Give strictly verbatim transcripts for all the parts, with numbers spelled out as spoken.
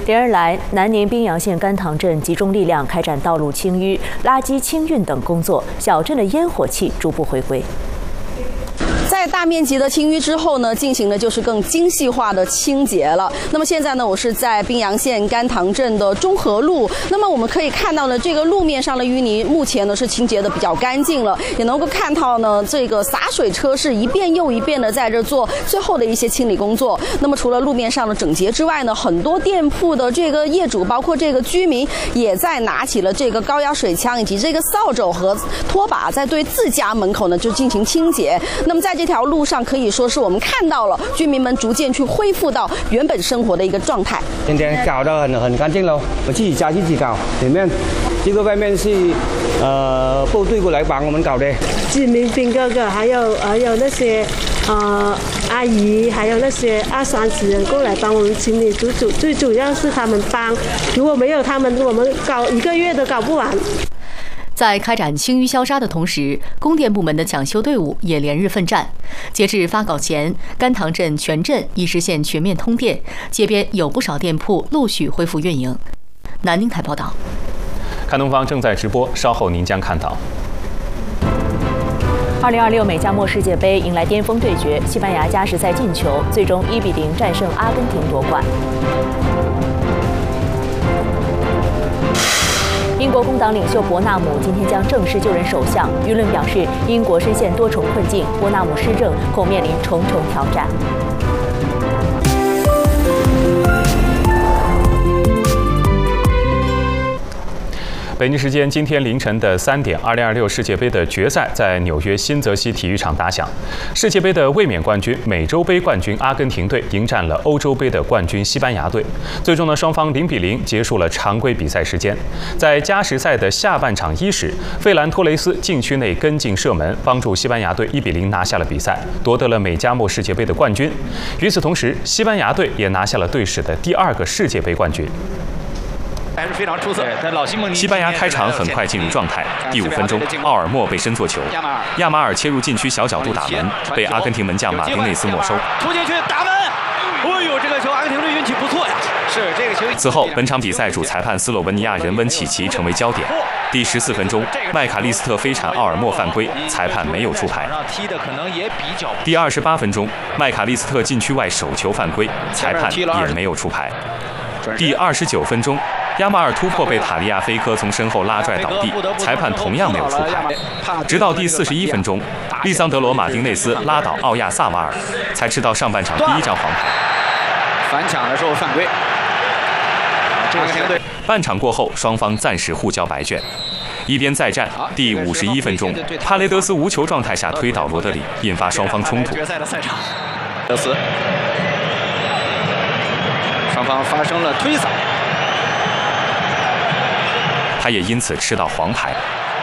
连日来，南宁宾阳县甘塘镇集中力量开展道路清淤、垃圾清运等工作，小镇的烟火气逐步回归。 在大面积的清淤之后呢，进行的就是更精细化的清洁了。那么现在呢，我是在宾阳县甘塘镇的中和路。那么我们可以看到呢，这个路面上的淤泥目前呢是清洁的比较干净了，也能够看到呢，这个洒水车是一遍又一遍的在这做最后的一些清理工作。那么除了路面上的整洁之外呢，很多店铺的这个业主，包括这个居民，也在拿起了这个高压水枪以及这个扫帚和拖把，在对自家门口呢就进行清洁。那么在这 这条路上可以说是我们看到了居民们逐渐去恢复到原本生活的一个状态。 今天搞得很很干净喽，我自己家自己搞，里面这个外面是呃部队过来帮我们搞的。 居民兵哥哥，还有还有那些呃阿姨，还有那些二三十人过来帮我们清理，主主最主要是他们帮，如果没有他们，我们搞一个月都搞不完。 在开展清淤消杀的同时，供电部门的抢修队伍也连日奋战。截至发稿前，甘塘镇全镇已实现全面通电，街边有不少店铺陆续恢复运营。南宁台报道。 看东方正在直播，稍后您将看到。 二零二六美加墨世界杯迎来巅峰对决，西班牙加时赛进球，最终一比零战胜阿根廷夺冠。 英国工党领袖伯纳姆今天将正式就任首相，舆论表示，英国深陷多重困境，伯纳姆施政恐面临重重挑战。 北京时间今天凌晨的三点，二零二六世界杯的决赛在纽约新泽西体育场打响。世界杯的卫冕冠军、美洲杯冠军阿根廷队迎战了欧洲杯的冠军西班牙队。最终呢，双方零比零结束了常规比赛时间。在加时赛的下半场伊始，费兰托雷斯禁区内跟进射门，帮助西班牙队一比零拿下了比赛，夺得了美加墨世界杯的冠军。与此同时，西班牙队也拿下了队史的第二个世界杯冠军。 还是非常出色。但老西蒙尼西班牙开场很快进入状态，第五分钟，奥尔莫被身做球，亚马尔切入禁区小角度打门，被阿根廷门将马丁内斯没收。 突进去打门，哎呦，这个球阿根廷队运气不错呀。是这个球。 此后，本场比赛主裁判斯洛文尼亚人温契奇成为焦点。第十四分钟，麦卡利斯特飞铲奥尔莫犯规，裁判没有出牌。第二十八分钟，麦卡利斯特禁区外手球犯规，裁判也没有出牌。第二十九分钟。 亚马尔突破被塔利亚菲科从身后拉拽倒地，裁判同样没有出牌。直到第四十一分钟，利桑德罗·马丁内斯拉倒奥亚萨瓦尔，才吃到上半场第一张黄牌。 反抢的时候犯规。阿根廷队半场过后，双方暂时互交白卷。一边再战，第五十一分钟，帕雷德斯无球状态下推倒罗德里，引发双方冲突。 决赛的赛场，德斯，双方发生了推搡。 他也因此吃到黄牌。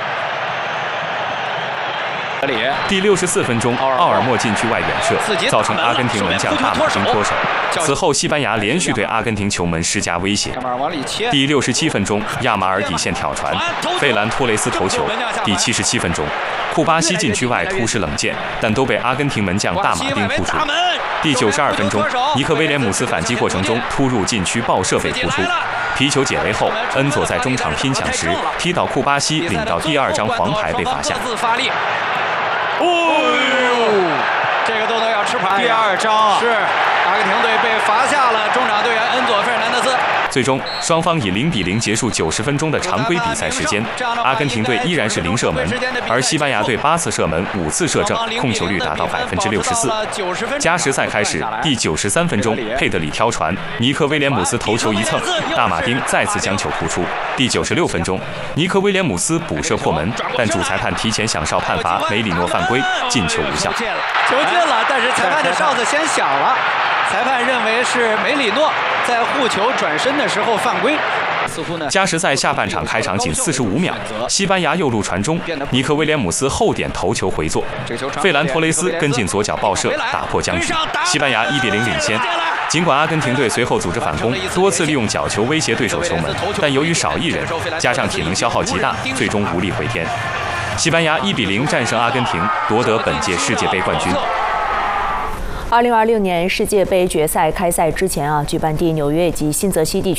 第六十四分钟，奥尔莫禁区外远射，造成阿根廷门将大马丁脱手。此后，西班牙连续对阿根廷球门施加威胁。第六十七分钟，亚马尔底线挑传，费兰托雷斯头球。第七十七分钟，库巴西禁区外突施冷箭，但都被阿根廷门将大马丁扑出。第九十二分钟，尼克威廉姆斯反击过程中突入禁区爆射被扑出。 皮球解围后，恩佐在中场拼抢时踢倒库巴西，领到第二张黄牌被罚下。 哦呦，这个都能要吃牌。第二张啊，是阿根廷队被罚下了中场队员恩佐·费尔南德斯。 最终，双方以零比零结束九十分钟的常规比赛时间。阿根廷队依然是零射门，而西班牙队八次射门，五次射正，控球率达到百分之六十四。加时赛开始，第九十三分钟，佩德里挑传，尼克威廉姆斯头球一蹭，大马丁再次将球扑出。第九十六分钟，尼克威廉姆斯补射破门，但主裁判提前响哨判罚梅里诺犯规，进球无效。 球进了，但是裁判的哨子先响了。 裁判认为是梅里诺在护球转身的时候犯规。似乎呢。 加时赛下半场开场仅四十五秒，西班牙右路传中，尼克威廉姆斯后点头球回做，费兰托雷斯跟进左脚爆射，打破僵局，西班牙一比零领先。尽管阿根廷队随后组织反攻，多次利用角球威胁对手球门，但由于少一人，加上体能消耗极大，最终无力回天。西班牙一比零战胜阿根廷，夺得本届世界杯冠军。 二零二六年世界杯决赛开赛之前啊，举办地纽约以及新泽西地区。